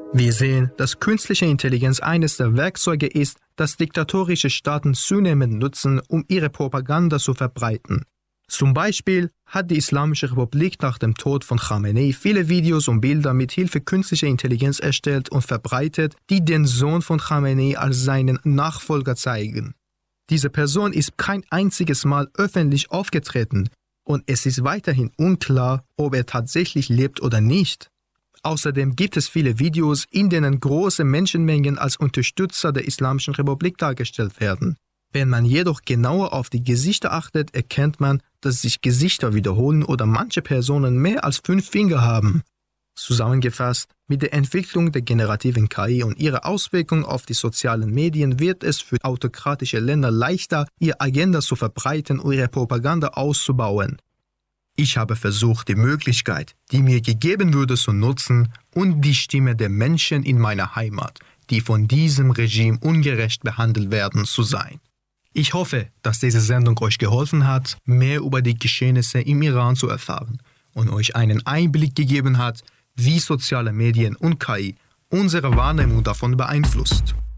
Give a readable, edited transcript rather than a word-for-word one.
Wir sehen, dass künstliche Intelligenz eines der Werkzeuge ist, das diktatorische Staaten zunehmend nutzen, um ihre Propaganda zu verbreiten. Zum Beispiel hat die Islamische Republik nach dem Tod von Khamenei viele Videos und Bilder mit Hilfe künstlicher Intelligenz erstellt und verbreitet, die den Sohn von Khamenei als seinen Nachfolger zeigen. Diese Person ist kein einziges Mal öffentlich aufgetreten und es ist weiterhin unklar, ob er tatsächlich lebt oder nicht. Außerdem gibt es viele Videos, in denen große Menschenmengen als Unterstützer der Islamischen Republik dargestellt werden. Wenn man jedoch genauer auf die Gesichter achtet, erkennt man, dass sich Gesichter wiederholen oder manche Personen mehr als 5 Finger haben. Zusammengefasst, mit der Entwicklung der generativen KI und ihrer Auswirkung auf die sozialen Medien wird es für autokratische Länder leichter, ihre Agenda zu verbreiten und ihre Propaganda auszubauen. Ich habe versucht, die Möglichkeit, die mir gegeben wurde, zu nutzen und die Stimme der Menschen in meiner Heimat, die von diesem Regime ungerecht behandelt werden, zu sein. Ich hoffe, dass diese Sendung euch geholfen hat, mehr über die Geschehnisse im Iran zu erfahren und euch einen Einblick gegeben hat, wie soziale Medien und KI unsere Wahrnehmung davon beeinflusst.